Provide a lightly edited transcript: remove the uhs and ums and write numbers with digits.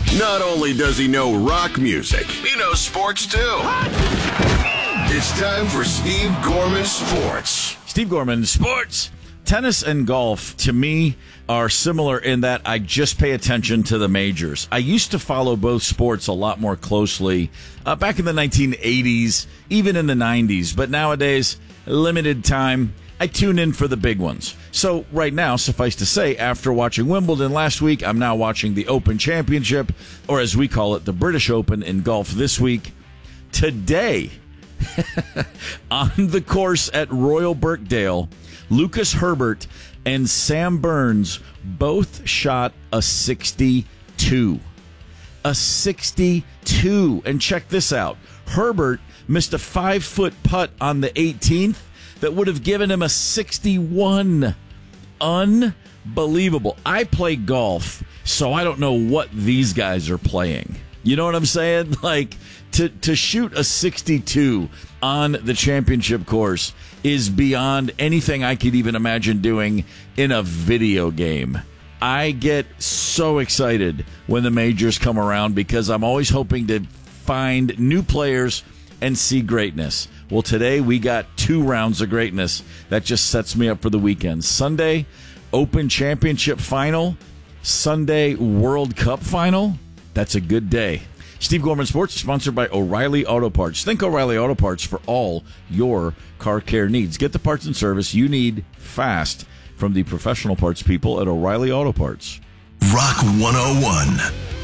Not only does he know rock music, he knows sports too. It's time for Steve Gorman Sports. Steve Gorman Sports. Tennis and golf, to me, are similar in that I just pay attention to the majors. I used to follow both sports a lot more closely back in the 1980s, even in the 90s. But nowadays, limited time, I tune in for the big ones. So right now, suffice to say, after watching Wimbledon last week, I'm now watching the Open Championship, or as we call it, the British Open in golf this week. Today, on the course at Royal Birkdale, Lucas Herbert and Sam Burns both shot a 62. A 62. And check this out. Herbert missed a 5-foot putt on the 18th that would have given him a 61. Unbelievable. I play golf, so I don't know what these guys are playing. You know what I'm saying? Like, to shoot a 62 on the championship course is beyond anything I could even imagine doing in a video game. I get so excited when the majors come around because I'm always hoping to find new players and see greatness. Well, today we got 2 rounds of greatness that just sets me up for the weekend. Sunday, Open Championship Final. Sunday, World Cup Final. That's a good day. Steve Gorman Sports is sponsored by O'Reilly Auto Parts. Think O'Reilly Auto Parts for all your car care needs. Get the parts and service you need fast from the professional parts people at O'Reilly Auto Parts. Rock 101.